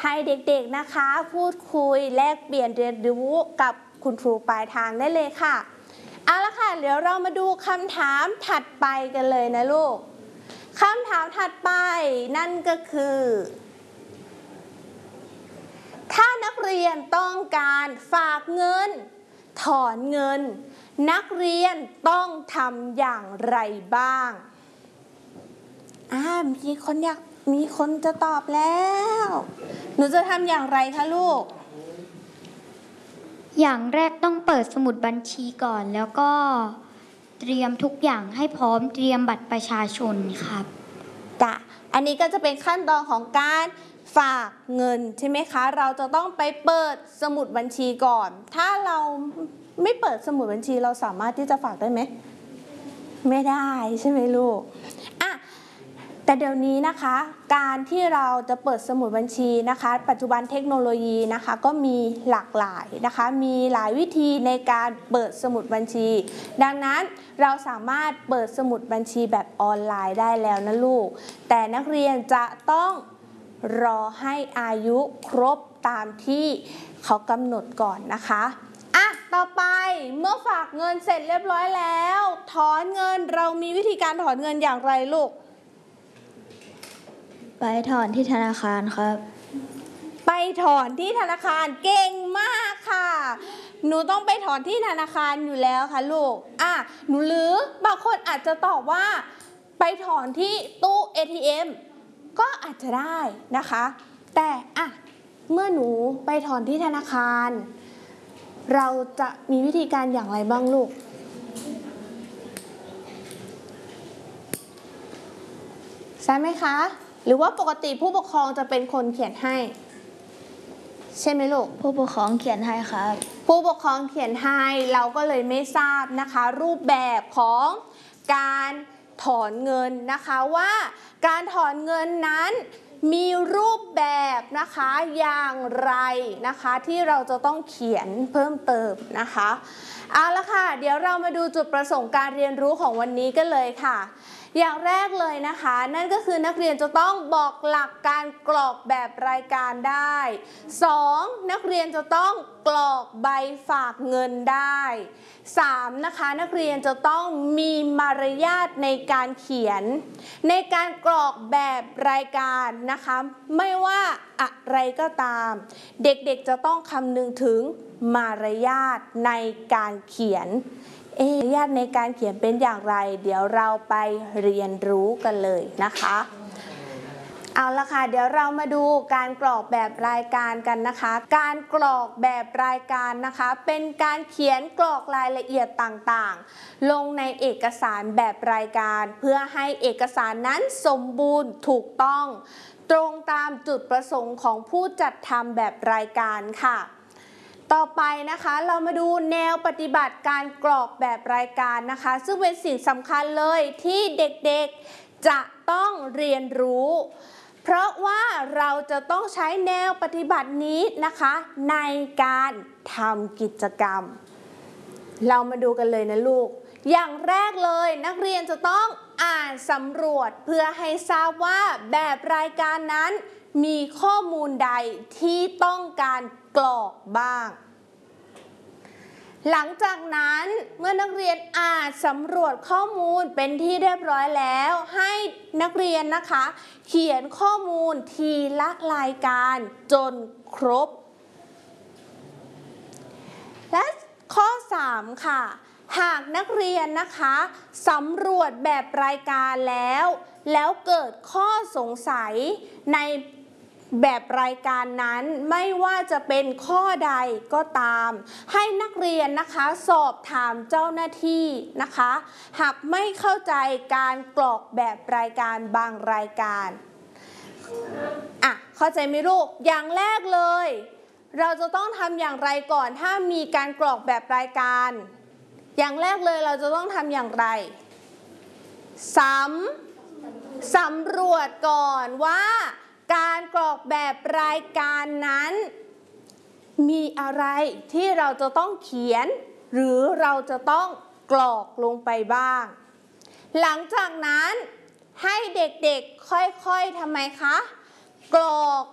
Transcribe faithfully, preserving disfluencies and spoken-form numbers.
ให้เด็กๆนะคะพูดคุยแลกเปลี่ยนเรียนรู้กับคุณครูปลายทางได้เลยค่ะเอาละค่ะเดี๋ยวเรามาดูคำถามถัดไปกันเลยนะลูกคำถามถัดไปนั่นก็คือถ้านักเรียนต้องการฝากเงินถอนเงินนักเรียนต้องทำอย่างไรบ้างอ่ามีคนอยากมีคนจะตอบแล้วหนูจะทำอย่างไรคะลูกอย่างแรกต้องเปิดสมุดบัญชีก่อนแล้วก็เตรียมทุกอย่างให้พร้อมเตรียมบัตรประชาชนครับจ้ะอันนี้ก็จะเป็นขั้นตอนของการฝากเงินใช่ไหมคะเราจะต้องไปเปิดสมุดบัญชีก่อนถ้าเราไม่เปิดสมุดบัญชีเราสามารถที่จะฝากได้ไหมไม่ได้ใช่ไหมลูกอ่ะแต่เดี๋ยวนี้นะคะการที่เราจะเปิดสมุดบัญชีนะคะปัจจุบันเทคโนโลยีนะคะก็มีหลากหลายนะคะมีหลายวิธีในการเปิดสมุดบัญชีดังนั้นเราสามารถเปิดสมุดบัญชีแบบออนไลน์ได้แล้วนะลูกแต่นักเรียนจะต้องรอให้อายุครบตามที่เขากำหนดก่อนนะคะอ่ะต่อไปเมื่อฝากเงินเสร็จเรียบร้อยแล้วถอนเงินเรามีวิธีการถอนเงินอย่างไรลูกไปถอนที่ธนาคารครับไปถอนที่ธนาคารเก่งมากค่ะหนูต้องไปถอนที่ธนาคารอยู่แล้วค่ะลูกอ่ะหนูหรือบางคนอาจจะตอบว่าไปถอนที่ตู้ เอ ที เอ็ม ก็อาจจะได้นะคะแต่อ่ะเมื่อหนูไปถอนที่ธนาคารเราจะมีวิธีการอย่างไรบ้างลูกใช่ไหมคะหรือว่าปกติผู้ปกครองจะเป็นคนเขียนให้ใช่ไหมลูกผู้ปกครองเขียนให้ครับผู้ปกครองเขียนให้เราก็เลยไม่ทราบนะคะรูปแบบของการถอนเงินนะคะว่าการถอนเงินนั้นมีรูปแบบนะคะอย่างไรนะคะที่เราจะต้องเขียนเพิ่มเติมนะคะเอาละค่ะเดี๋ยวเรามาดูจุดประสงค์การเรียนรู้ของวันนี้กันเลยค่ะอย่างแรกเลยนะคะนั่นก็คือนักเรียนจะต้องบอกหลักการกรอกแบบรายการได้สองนักเรียนจะต้องกรอกใบฝากเงินได้สามนะคะนักเรียนจะต้องมีมารยาทในการเขียนในการกรอกแบบรายการนะคะไม่ว่าอะไรก็ตามเด็กๆจะต้องคำนึงถึงมารยาทในการเขียนเอ๊ะมารยาทในการเขียนเป็นอย่างไรเดี๋ยวเราไปเรียนรู้กันเลยนะคะเอาละค่ะเดี๋ยวเรามาดูการกรอกแบบรายการกันนะคะการกรอกแบบรายการนะคะเป็นการเขียนกรอกรายละเอียดต่างๆลงในเอกสารแบบรายการเพื่อให้เอกสารนั้นสมบูรณ์ถูกต้องตรงตามจุดประสงค์ของผู้จัดทำแบบรายการค่ะต่อไปนะคะเรามาดูแนวปฏิบัติการกรอกแบบรายการนะคะซึ่งเป็นสิ่งสำคัญเลยที่เด็กๆจะต้องเรียนรู้เพราะว่าเราจะต้องใช้แนวปฏิบัตินี้นะคะในการทำกิจกรรมเรามาดูกันเลยนะลูกอย่างแรกเลยนักเรียนจะต้องอ่านสำรวจเพื่อให้ทราบว่าแบบรายการนั้นมีข้อมูลใดที่ต้องการกรอกบ้างหลังจากนั้นเมื่อนักเรียนอ่านสำรวจข้อมูลเป็นที่เรียบร้อยแล้วให้นักเรียนนะคะเขียนข้อมูลทีละรายการจนครบและข้อสามค่ะหากนักเรียนนะคะสำรวจแบบรายการแล้วแล้วเกิดข้อสงสัยในแบบรายการนั้นไม่ว่าจะเป็นข้อใดก็ตามให้นักเรียนนะคะสอบถามเจ้าหน้าที่นะคะหากไม่เข้าใจการกรอกแบบรายการบางรายการอ่ะเข้าใจไหมลูกอย่างแรกเลยเราจะต้องทำอย่างไรก่อนถ้ามีการกรอกแบบรายการอย่างแรกเลยเราจะต้องทำอย่างไรสำสำรวจก่อนว่าการกรอกแบบรายการนั้นมีอะไรที่เราจะต้องเขียนหรือเราจะต้องกรอกลงไปบ้างหลังจากนั้นให้เด็กๆค่อยๆทำไมคะกรอก